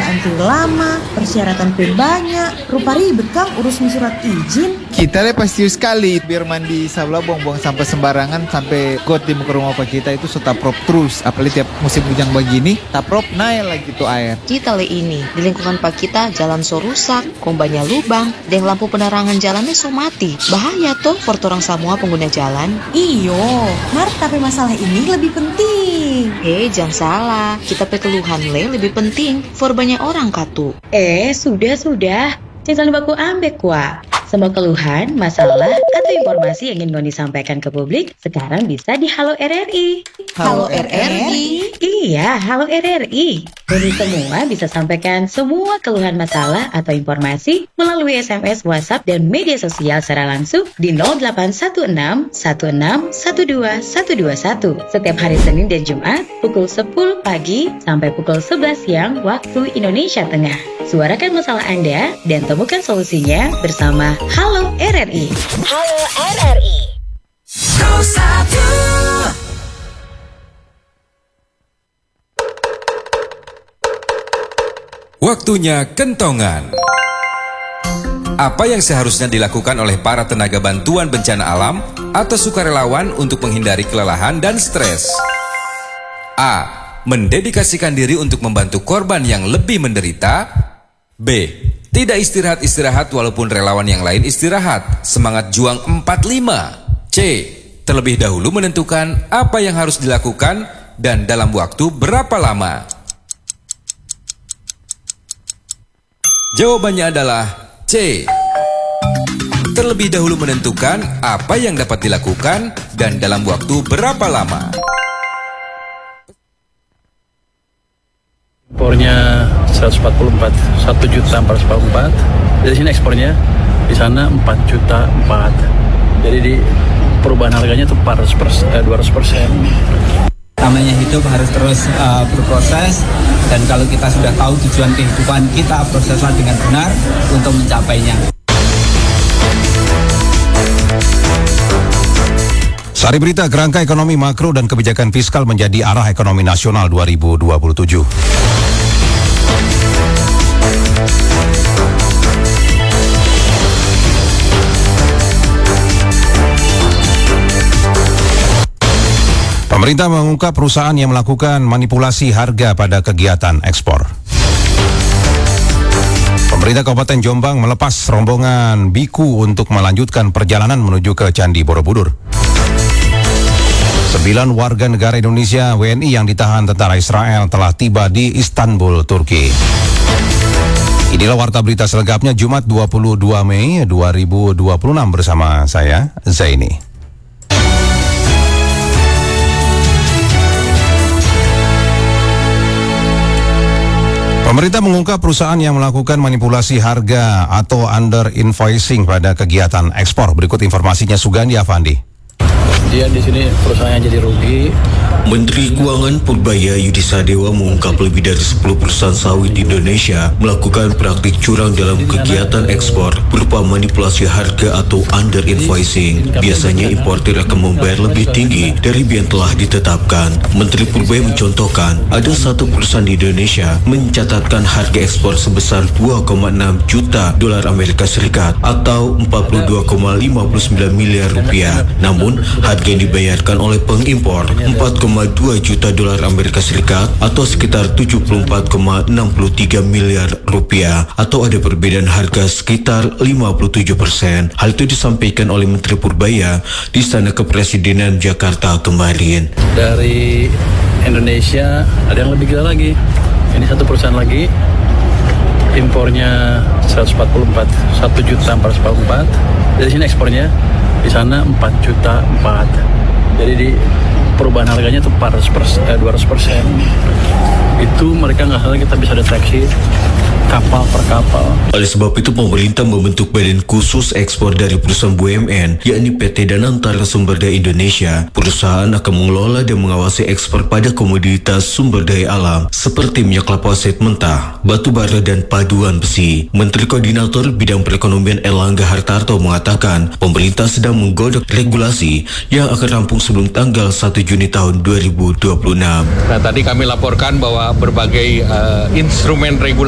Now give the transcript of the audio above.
antri lama, persyaratan pun banyak. Rupa ribet Kang urusin surat izin. Kita pasti sekali biar mandi sabla buang-buang sampah sembarangan sampai got di muka rumah Pak kita itu setaprop terus. Apalagi tiap musim hujan begini, taprop naik lagi tuh air. Kita ini di lingkungan Pak kita jalan so rusak, kombanya lubang, dan lampu penerangan jalannya so mati. Bahaya tuh for orang semua pengguna jalan. Iyo, tapi masalah ini lebih penting. Jangan salah, kita keluhan lebih penting for banyak orang katu. Sudah. Jangan baku ambek wa. Semua keluhan, masalah, atau informasi yang ingin Ngoni sampaikan ke publik sekarang bisa di Halo RRI. Halo RRI? Iya, Halo RRI. Ngoni semua bisa sampaikan semua keluhan masalah atau informasi melalui SMS, WhatsApp, dan media sosial secara langsung di 0816 16 12 121 setiap hari Senin dan Jumat pukul 10 pagi sampai pukul 11 siang waktu Indonesia Tengah. Suarakan masalah Anda dan temukan solusinya bersama Halo RRI. Halo RRI. Waktunya kentongan. Apa yang seharusnya dilakukan oleh para tenaga bantuan bencana alam atau sukarelawan untuk menghindari kelelahan dan stres? A. Mendedikasikan diri untuk membantu korban yang lebih menderita. B. Tidak istirahat-istirahat walaupun relawan yang lain istirahat. Semangat juang 45. C. Terlebih dahulu menentukan apa yang harus dilakukan dan dalam waktu berapa lama. Jawabannya adalah C. Terlebih dahulu menentukan apa yang dapat dilakukan dan dalam waktu berapa lama. Impornya 144, 1.444. Dari sini ekspornya, di sana 4.400.000. Jadi di perubahan harganya itu 200%. Namanya hidup harus terus berproses, dan kalau kita sudah tahu tujuan kehidupan kita, proseslah dengan benar untuk mencapainya. Sari berita, kerangka ekonomi makro dan kebijakan fiskal menjadi arah ekonomi nasional 2027. Pemerintah mengungkap perusahaan yang melakukan manipulasi harga pada kegiatan ekspor. Pemerintah Kabupaten Jombang melepas rombongan biku untuk melanjutkan perjalanan menuju ke Candi Borobudur. 9 warga negara Indonesia WNI yang ditahan tentara Israel telah tiba di Istanbul, Turki. Inilah warta berita selengkapnya Jumat 22 Mei 2026 bersama saya, Zaini. Pemerintah mengungkap perusahaan yang melakukan manipulasi harga atau under invoicing pada kegiatan ekspor. Berikut informasinya Sugandi Afandi. Dia di sini perusahaannya jadi rugi. Menteri Keuangan Purbaya Yudi Sadewa mengungkap lebih dari 10 perusahaan sawit di Indonesia melakukan praktik curang dalam kegiatan ekspor berupa manipulasi harga atau under invoicing. Biasanya importir akan membayar lebih tinggi dari yang telah ditetapkan. Menteri Purbaya mencontohkan ada satu perusahaan di Indonesia mencatatkan harga ekspor sebesar 2,6 juta dolar Amerika Serikat atau 42,59 miliar rupiah. Namun harga yang dibayarkan oleh pengimpor 4,2 juta dolar Amerika Serikat atau sekitar 74,63 miliar rupiah, atau ada perbedaan harga sekitar 57%. Hal itu disampaikan oleh Menteri Purbaya di Istana Kepresidenan Jakarta kemarin. Dari Indonesia ada yang lebih gila lagi. Ini satu perusahaan lagi, impornya 144, 1.444. Dari sini ekspornya, di sana 4.400.000. Jadi di perubahan harganya itu 200%. Itu mereka nggak salah kita bisa deteksi kapal per kapal. Oleh sebab itu pemerintah membentuk badan khusus ekspor dari perusahaan BUMN, yakni PT Danantara Sumber Daya Indonesia. Perusahaan akan mengelola dan mengawasi ekspor pada komoditas sumber daya alam seperti minyak kelapa sawit mentah, batu bara dan paduan besi. Menteri Koordinator Bidang Perekonomian Erlangga Hartarto mengatakan pemerintah sedang menggodok regulasi yang akan rampung sebelum tanggal 1 Juni tahun 2026. Nah, tadi kami laporkan bahwa berbagai instrumen regulasi